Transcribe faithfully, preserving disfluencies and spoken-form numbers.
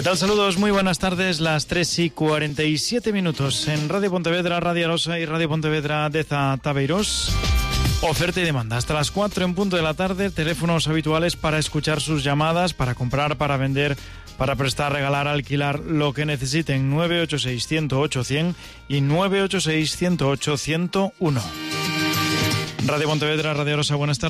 tal? Saludos, muy buenas tardes, las tres y cuarenta y siete minutos en Radio Pontevedra, Radio Arosa y Radio Pontevedra Deza Tabeiros. Oferta y demanda hasta las cuatro en punto de la tarde, teléfonos habituales para escuchar sus llamadas, para comprar, para vender, para prestar, regalar, alquilar, lo que necesiten. Nueve ocho seis, cien ocho, cien y nueve ocho seis, cien ocho, ciento uno. Radio Pontevedra, Radio Arosa, buenas tardes.